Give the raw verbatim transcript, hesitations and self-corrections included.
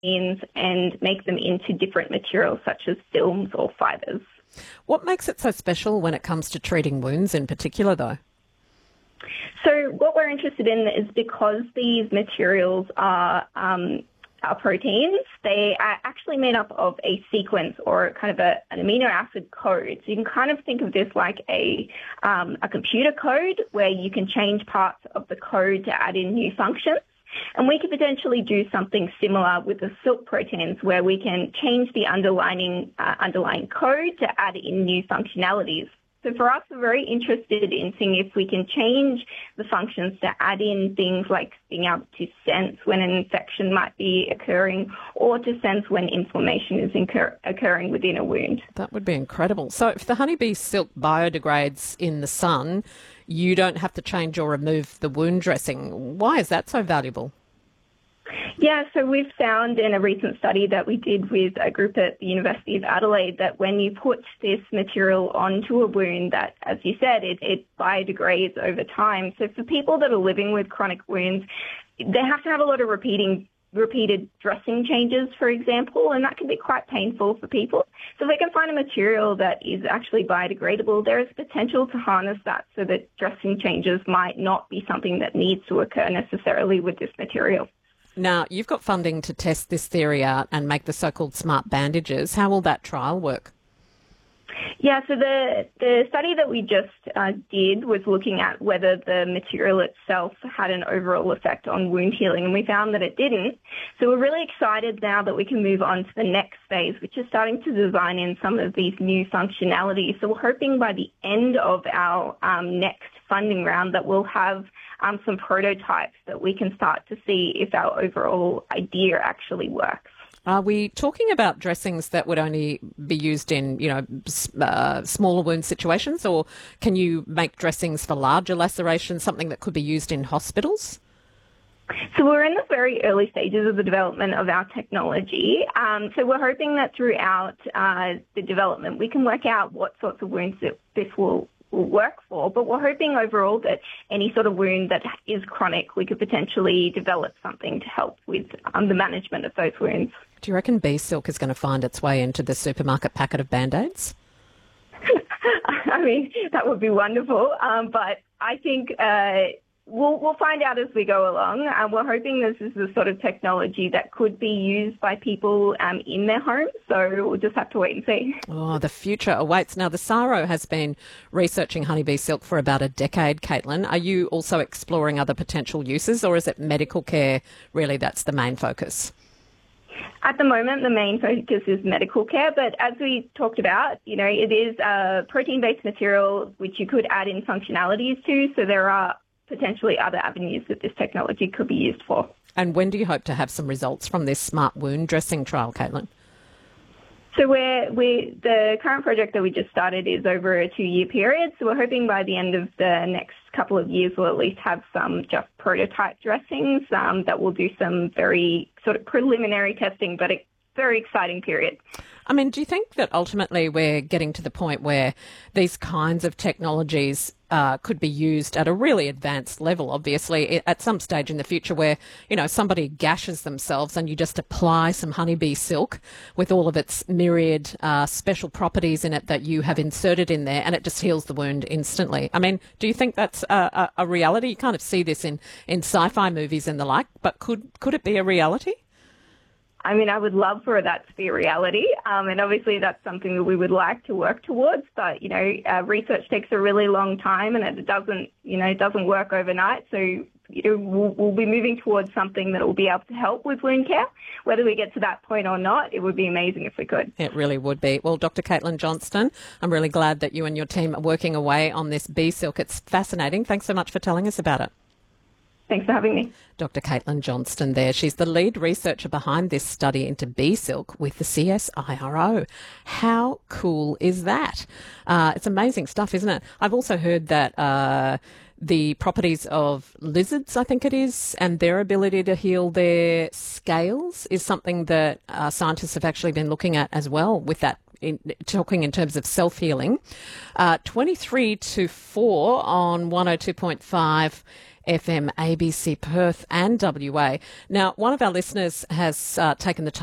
and make them into different materials such as films or fibres. What makes it so special when it comes to treating wounds in particular, though? So what we're interested in is because these materials are, um, are proteins, they are actually made up of a sequence or kind of a, an amino acid code. So you can kind of think of this like a, um, a computer code where you can change parts of the code to add in new functions. And we could potentially do something similar with the silk proteins where we can change the underlying, uh, underlying code to add in new functionalities. So for us, we're very interested in seeing if we can change the functions to add in things like being able to sense when an infection might be occurring or to sense when inflammation is incur- occurring within a wound. That would be incredible. So if the honeybee silk biodegrades in the sun, you don't have to change or remove the wound dressing. Why is that so valuable? Yeah, so we've found in a recent study that we did with a group at the University of Adelaide that when you put this material onto a wound that, as you said, it, it biodegrades over time. So for people that are living with chronic wounds, they have to have a lot of repeating repeated dressing changes, for example, and that can be quite painful for people. So if we can find a material that is actually biodegradable, there is potential to harness that so that dressing changes might not be something that needs to occur necessarily with this material. Now, you've got funding to test this theory out and make the so-called smart bandages. How will that trial work? Yeah, so the, the study that we just uh, did was looking at whether the material itself had an overall effect on wound healing, and we found that it didn't. So we're really excited now that we can move on to the next phase, which is starting to design in some of these new functionalities. So we're hoping by the end of our um, next funding round that we'll have um, some prototypes that we can start to see if our overall idea actually works. Are we talking about dressings that would only be used in, you know, uh, smaller wound situations, or can you make dressings for larger lacerations, something that could be used in hospitals? So we're in the very early stages of the development of our technology. Um, so we're hoping that throughout uh, the development we can work out what sorts of wounds that this will will work for, but we're hoping overall that any sort of wound that is chronic, we could potentially develop something to help with um, the management of those wounds. Do you reckon bee silk is going to find its way into the supermarket packet of Band-Aids? I mean, that would be wonderful, um, but I think uh, we'll, we'll find out as we go along. Uh, we're hoping this is the sort of technology that could be used by people um, in their homes, so we'll just have to wait and see. Oh, the future awaits. Now, the S A R O has been researching honeybee silk for about a decade, Caitlin. Are you also exploring other potential uses, or is it medical care really that's the main focus? At the moment, the main focus is medical care, but as we talked about, you know, it is a protein-based material which you could add in functionalities to, so there are potentially other avenues that this technology could be used for. And when do you hope to have some results from this smart wound dressing trial, Caitlin? So we're, we the current project that we just started is over a two-year period, so we're hoping by the end of the next couple of years we'll at least have some just prototype dressings um, that will do some very sort of preliminary testing, but a very exciting period. I mean, do you think that ultimately we're getting to the point where these kinds of technologies uh, could be used at a really advanced level, obviously, at some stage in the future where, you know, somebody gashes themselves and you just apply some honeybee silk with all of its myriad uh, special properties in it that you have inserted in there and it just heals the wound instantly? I mean, do you think that's a, a, a reality? You kind of see this in, in sci-fi movies and the like, but could, could it be a reality? I mean, I would love for that to be a reality, um, and obviously that's something that we would like to work towards. But you know, uh, research takes a really long time, and it doesn't, you know, it doesn't work overnight. So you know, we'll, we'll be moving towards something that will be able to help with wound care. Whether we get to that point or not, it would be amazing if we could. It really would be. Well, Doctor Caitlin Johnston, I'm really glad that you and your team are working away on this bee silk. It's fascinating. Thanks so much for telling us about it. Thanks for having me. Doctor Caitlin Johnston there. She's the lead researcher behind this study into bee silk with the C S I R O. How cool is that? Uh, it's amazing stuff, isn't it? I've also heard that uh, the properties of lizards, I think it is, and their ability to heal their scales is something that uh, scientists have actually been looking at as well with that. In, talking in terms of self-healing. Uh, twenty-three to four on one oh two point five F M, A B C Perth and W A. Now, one of our listeners has uh, taken the time